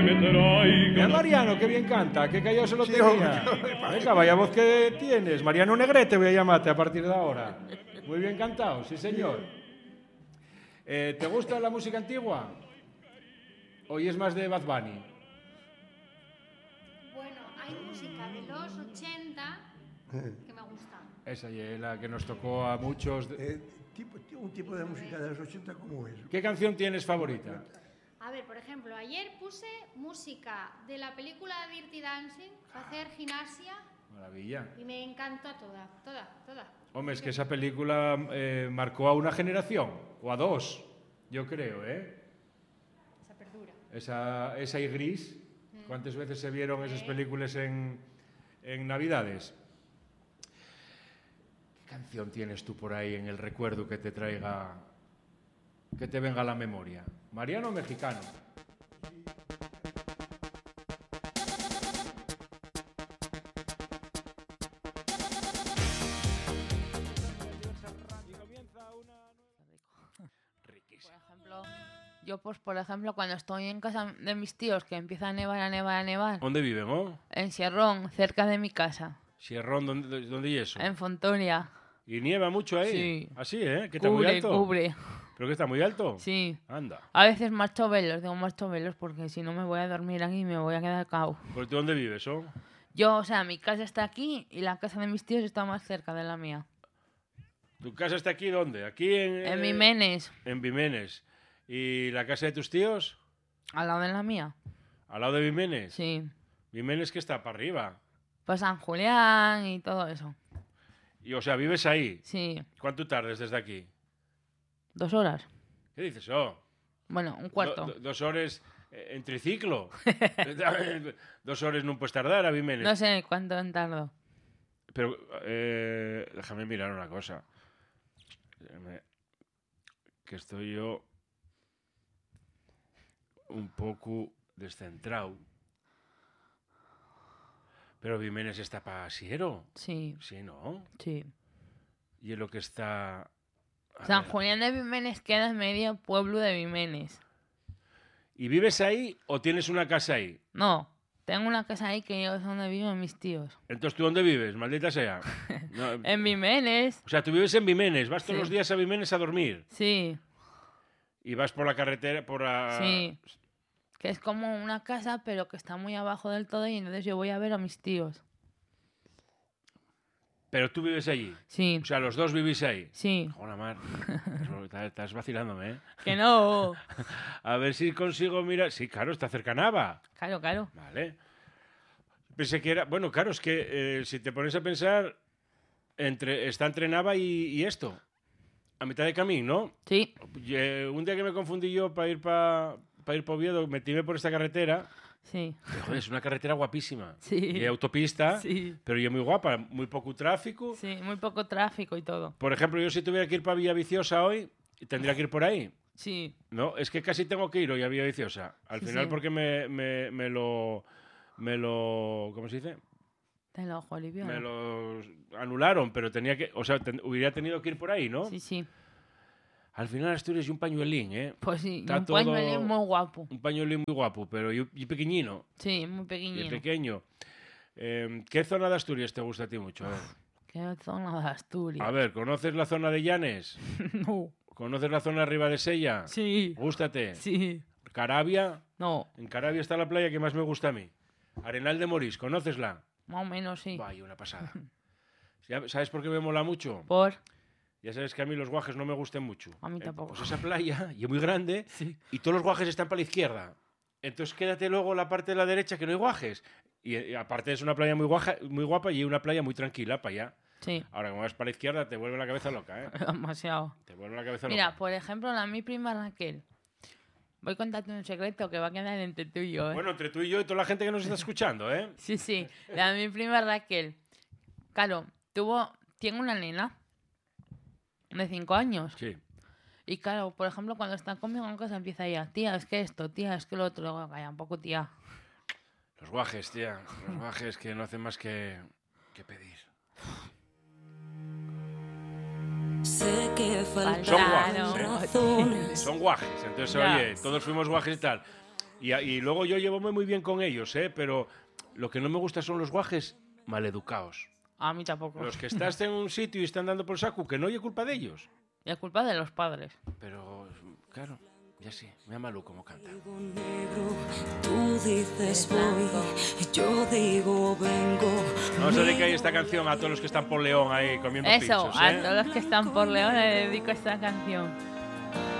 Mira Mariano, que bien canta, que callado se lo tenía. Venga, vaya voz que tienes. Mariano Negrete voy a llamarte a partir de ahora. Muy bien cantado, sí señor. ¿Te gusta la música antigua? ¿Hoy es más de Bad Bunny? Bueno, hay música de los 80 que me gusta. Esa es la que nos tocó a muchos. Un tipo de música de los 80 como es. ¿Qué canción tienes favorita? A ver, por ejemplo, ayer puse música de la película Dirty Dancing, hacer gimnasia. Maravilla. Y me encantó toda. Hombre, es que esa película marcó a una generación, o a dos, yo creo, ¿eh? Esa perdura. Esa y Gris. ¿Cuántas veces se vieron esas películas en Navidades? ¿Qué canción tienes tú por ahí en el recuerdo que te traiga, que te venga a la memoria? ¿Mariano o mexicano? Yo, pues, por ejemplo, cuando estoy en casa de mis tíos, que empieza a nevar. ¿Dónde viven, oh? En Sierrón, cerca de mi casa. Sierrón, ¿dónde y eso? En Fontoria. ¿Y nieva mucho ahí? Sí. ¿Así, que está muy alto? Cubre. ¿Pero que está muy alto? Sí. Anda. A veces marcho velos, porque si no me voy a dormir aquí y me voy a quedar cao. ¿Por tú dónde vives, oh? Yo, o sea, mi casa está aquí y la casa de mis tíos está más cerca de la mía. ¿Tu casa está aquí dónde? Aquí en Vimenes. En Vimenes. ¿Y la casa de tus tíos? ¿Al lado de la mía? ¿Al lado de Vimenes? Sí. ¿Vimenes que está para arriba? Pues San Julián y todo eso. Y, o sea, ¿vives ahí? Sí. ¿Cuánto tardes desde aquí? 2 horas. ¿Qué dices, oh? Bueno, un cuarto. 2 horas en triciclo. 2 horas no puedes tardar a Vimenes. No sé cuánto tardo. Pero déjame mirar una cosa. Que estoy yo un poco descentrado. Pero Vimenes está para Siero. Sí. Sí, ¿no? Sí. Y es lo que está... San Julián de Vimenes queda en medio pueblo de Vimenes. ¿Y vives ahí o tienes una casa ahí? No, tengo una casa ahí que es donde viven mis tíos. Entonces, ¿tú dónde vives? Maldita sea. No, en Vimenes. O sea, tú vives en Vimenes. ¿Vas todos los días a Vimenes a dormir? Sí. ¿Y vas por la carretera, Sí. Que es como una casa, pero que está muy abajo del todo y entonces yo voy a ver a mis tíos. ¿Pero tú vives allí? Sí. O sea, los dos vivís ahí. Sí. Joder, mar. Estás vacilándome, ¿eh? Que no. A ver si consigo mirar... Sí, claro, está cerca Nava. Claro. Vale. Pensé que era... Bueno, claro, es que si te pones a pensar, está entre Nava y esto. A mitad de camino, ¿no? Sí. Un día que me confundí yo para ir para Oviedo, metíme por esta carretera. Sí. Pero, joder, es una carretera guapísima. Sí. Y autopista. Sí. Pero y muy guapa, muy poco tráfico. Sí, muy poco tráfico y todo. Por ejemplo, yo si tuviera que ir para Villaviciosa hoy, tendría que ir por ahí. Sí. No, es que casi tengo que ir hoy a Villaviciosa. Al final porque me lo... ¿Cómo se dice? Te lo ojo, Olivia. Me lo anularon, pero tenía que... O sea, hubiera tenido que ir por ahí, ¿no? Sí. Al final Asturias y un pañuelín, ¿eh? Pues sí, Está un pañuelín muy guapo. Un pañuelín muy guapo, pero y pequeñino. Sí, muy pequeñino. Y pequeño. ¿Qué zona de Asturias te gusta a ti mucho? A ver. ¿Qué zona de Asturias? A ver, ¿conoces la zona de Llanes? No. ¿Conoces la zona arriba de Sella? Sí. ¿Gústate? Sí. ¿Carabia? No. En Carabia está la playa que más me gusta a mí. Arenal de Morís, ¿conócesla? Más o menos, sí. Vaya, una pasada. ¿Sabes por qué me mola mucho? ¿Por? Ya sabes que a mí los guajes no me gustan mucho. A mí tampoco. Pues esa playa, y es muy grande, sí. Y todos los guajes están para la izquierda. Entonces quédate luego la parte de la derecha que no hay guajes. Y aparte es una playa muy guapa y una playa muy tranquila para allá. Sí. Ahora, como vas para la izquierda, te vuelve la cabeza loca, ¿eh? Demasiado. Te vuelve la cabeza Mira, loca. por ejemplo, mi prima Raquel. Voy a contarte un secreto que va a quedar entre tú y yo, ¿eh? Bueno, entre tú y yo y toda la gente que nos está escuchando, ¿eh? Sí. Mi prima Raquel. Claro, tiene una nena de 5 años. Sí. Y claro, por ejemplo, cuando está conmigo en casa empieza ella, tía, es que esto, tía, es que lo otro. Luego, calla un poco, tía. Los guajes, tía. Los guajes que no hacen más que pedir. Sé que Son guajes. Son guajes. Entonces, Ya. oye, todos fuimos guajes y tal. Y luego yo llevome muy bien con ellos, pero lo que no me gusta son los guajes maleducados. A mí tampoco. Los que estás en un sitio y están dando por saco, que no hay culpa de ellos. Y es culpa de los padres. Pero, claro, ya sí, me malu como canta. Tú dices voy, yo digo vengo. Vamos a dedicar esta canción a todos los que están por León ahí comiendo Eso, pinchos, a todos los que están por León le dedico esta canción.